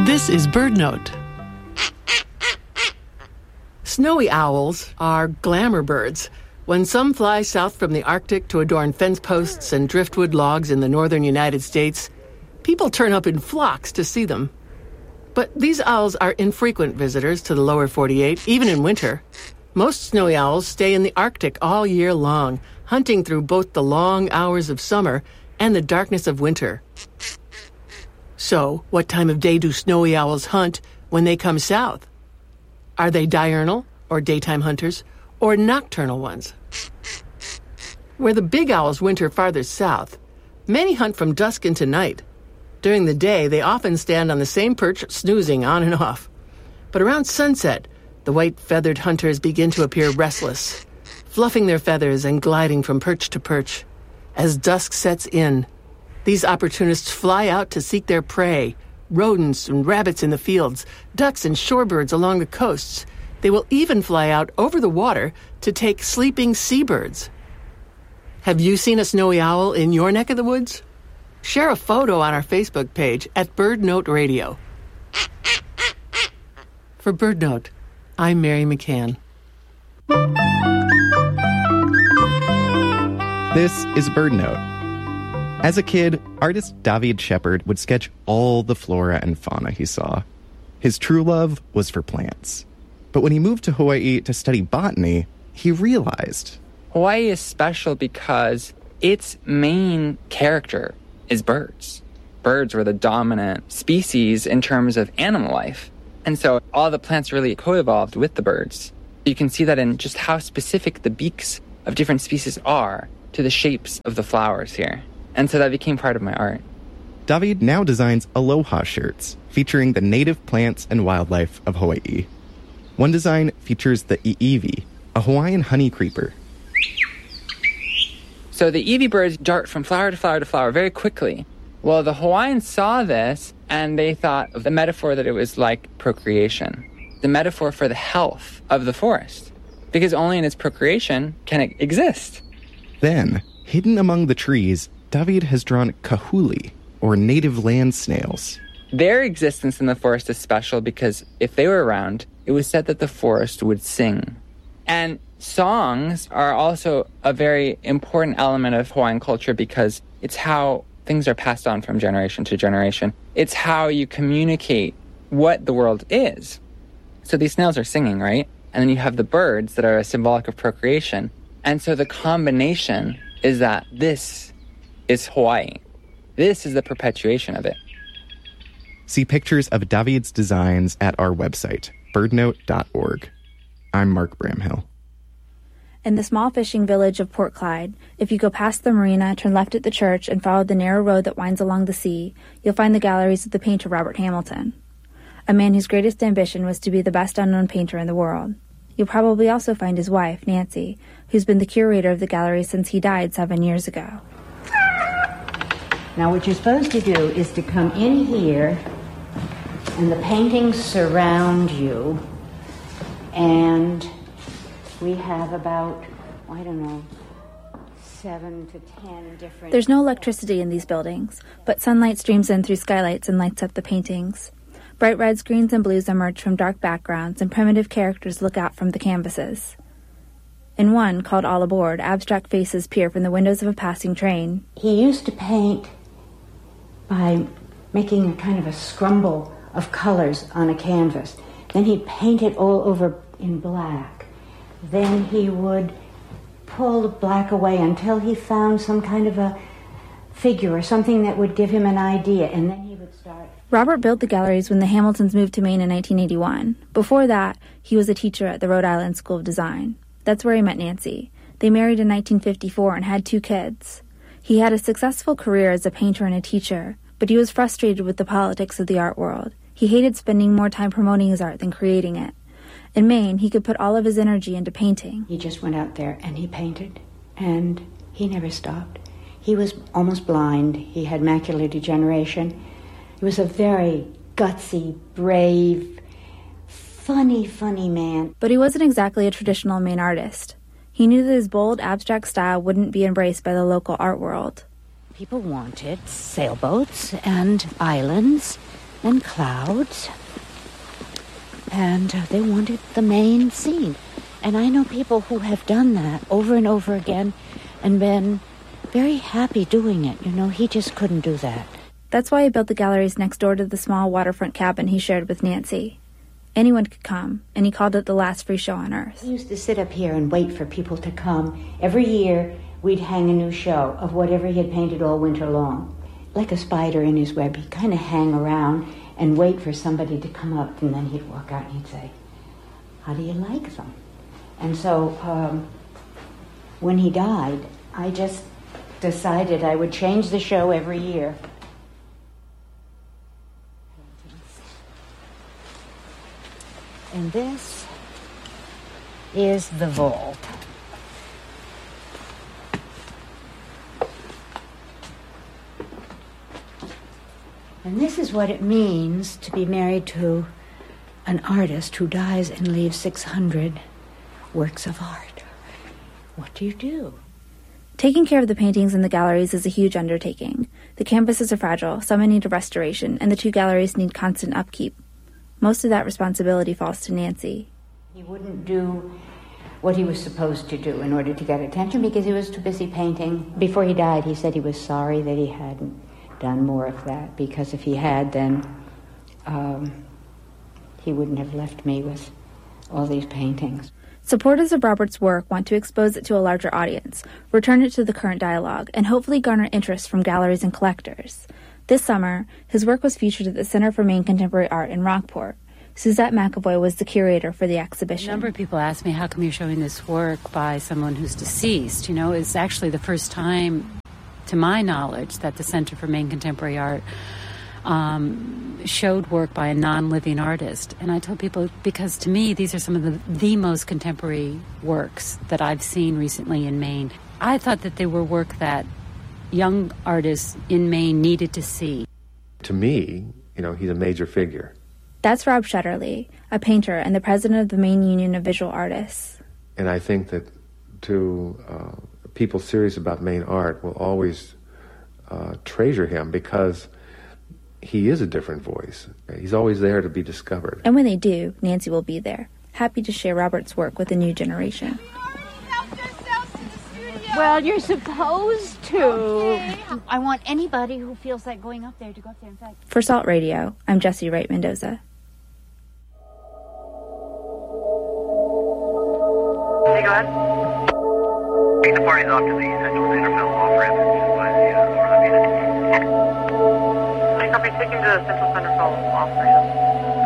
This is BirdNote. Snowy owls are glamour birds. When some fly south from the Arctic to adorn fence posts and driftwood logs in the northern United States, people turn up in flocks to see them. But these owls are infrequent visitors to the lower 48, even in winter. Most snowy owls stay in the Arctic all year long, hunting through both the long hours of summer and the darkness of winter. So, what time of day do snowy owls hunt when they come south? Are they diurnal, or daytime hunters, or nocturnal ones? Where the big owls winter farther south, many hunt from dusk into night. During the day, they often stand on the same perch, snoozing on and off. But around sunset, the white-feathered hunters begin to appear restless, fluffing their feathers and gliding from perch to perch. As dusk sets in, these opportunists fly out to seek their prey, rodents and rabbits in the fields, ducks and shorebirds along the coasts. They will even fly out over the water to take sleeping seabirds. Have you seen a snowy owl in your neck of the woods? Share a photo on our Facebook page at BirdNote Radio. For BirdNote, I'm Mary McCann. This is BirdNote. As a kid, artist David Shepard would sketch all the flora and fauna he saw. His true love was for plants. But when he moved to Hawaii to study botany, he realized Hawaii is special because its main character is birds. Birds were the dominant species in terms of animal life. And so all the plants really co-evolved with the birds. You can see that in just how specific the beaks of different species are to the shapes of the flowers here. And so that became part of my art. David now designs aloha shirts featuring the native plants and wildlife of Hawaii. One design features the iiwi, a Hawaiian honey creeper. So the iiwi birds dart from flower to flower to flower very quickly. Well, the Hawaiians saw this and they thought of the metaphor that it was like procreation, the metaphor for the health of the forest, because only in its procreation can it exist. Then, hidden among the trees, David has drawn kahuli, or native land snails. Their existence in the forest is special because if they were around, it was said that the forest would sing. And songs are also a very important element of Hawaiian culture because it's how things are passed on from generation to generation. It's how you communicate what the world is. So these snails are singing, right? And then you have the birds that are symbolic of procreation. And so the combination is that this is Hawaii. This is the perpetuation of it. See pictures of David's designs at our website, birdnote.org. I'm Mark Bramhill. In the small fishing village of Port Clyde, if you go past the marina, turn left at the church, and follow the narrow road that winds along the sea, you'll find the galleries of the painter Robert Hamilton, a man whose greatest ambition was to be the best unknown painter in the world. You'll probably also find his wife, Nancy, who's been the curator of the gallery since he died 7 years ago. Now what you're supposed to do is to come in here, and the paintings surround you, and we have about, 7 to 10 different... There's no electricity in these buildings, but sunlight streams in through skylights and lights up the paintings. Bright reds, greens, and blues emerge from dark backgrounds, and primitive characters look out from the canvases. In one, called All Aboard, abstract faces peer from the windows of a passing train. He used to paint by making a kind of a scrumble of colors on a canvas. Then he'd paint it all over in black. Then he would pull the black away until he found some kind of a figure or something that would give him an idea, and then he would start... Robert built the galleries when the Hamiltons moved to Maine in 1981. Before that, he was a teacher at the Rhode Island School of Design. That's where he met Nancy. They married in 1954 and had 2 kids. He had a successful career as a painter and a teacher, but he was frustrated with the politics of the art world. He hated spending more time promoting his art than creating it. In Maine, he could put all of his energy into painting. He just went out there and he painted, and he never stopped. He was almost blind. He had macular degeneration. He was a very gutsy, brave, funny man. But he wasn't exactly a traditional Maine artist. He knew that his bold, abstract style wouldn't be embraced by the local art world. People wanted sailboats and islands and clouds. And they wanted the main scene. And I know people who have done that over and over again and been very happy doing it. You know, he just couldn't do that. That's why he built the galleries next door to the small waterfront cabin he shared with Nancy. Anyone could come, and he called it the last free show on Earth. He used to sit up here and wait for people to come. Every year, we'd hang a new show of whatever he had painted all winter long. Like a spider in his web, he'd kind of hang around and wait for somebody to come up, and then he'd walk out and he'd say, "How do you like them?" And so when he died, I just decided I would change the show every year. And this is the vault. And this is what it means to be married to an artist who dies and leaves 600 works of art. What do you do? Taking care of the paintings in the galleries is a huge undertaking. The canvases are fragile, some in need of restoration, and the two galleries need constant upkeep. Most of that responsibility falls to Nancy. He wouldn't do what he was supposed to do in order to get attention because he was too busy painting. Before he died, he said he was sorry that he hadn't done more of that, because if he had, then he wouldn't have left me with all these paintings. Supporters of Robert's work want to expose it to a larger audience, return it to the current dialogue, and hopefully garner interest from galleries and collectors. This summer, his work was featured at the Center for Maine Contemporary Art in Rockport. Suzette McAvoy was the curator for the exhibition. A number of people ask me, how come you're showing this work by someone who's deceased? You know, it's actually the first time, to my knowledge, that the Center for Maine Contemporary Art showed work by a non-living artist. And I told people, because to me, these are some of the most contemporary works that I've seen recently in Maine. I thought that they were work that young artists in Maine needed to see. To me, you know, he's a major figure. That's Rob Shutterly, a painter and the president of the Maine Union of Visual Artists. And I think that to people serious about Maine art will always treasure him because he is a different voice. He's always there to be discovered. And when they do, Nancy will be there, happy to share Robert's work with the new generation. Well, you're supposed to. Okay. I want anybody who feels like going up there to go up there. In fact, for Salt Radio, I'm Jessie Wright Mendoza. Hey, go ahead. The party's off to the Central Centerville off-ramp by the North Avenue. I'll be taking to the Central Centerville off-ramp.